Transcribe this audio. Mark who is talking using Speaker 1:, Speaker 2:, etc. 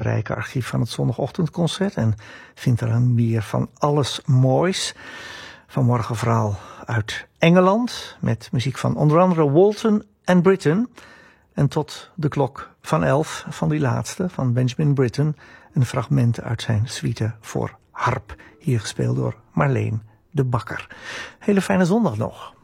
Speaker 1: rijke archief van het zondagochtendconcert en vindt er een meer van alles moois. Vanmorgen vooral uit Engeland met muziek van onder andere Walton en Britten. En tot de klok van 11 van die laatste, van Benjamin Britten, een fragment uit zijn suite voor harp. Hier gespeeld door Marleen de Bakker. Hele fijne zondag nog.